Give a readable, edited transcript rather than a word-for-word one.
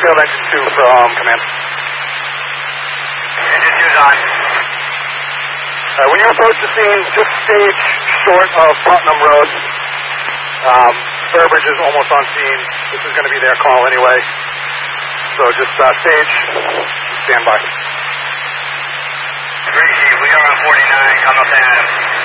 Fairfield Engine 2 from command. Engine 2's on. When you approach the scene, just stage short of Putnam Road. Sturbridge is almost on scene. This is going to be their call anyway. So just stage, stand by. Great, Chief. We are on 49, come up and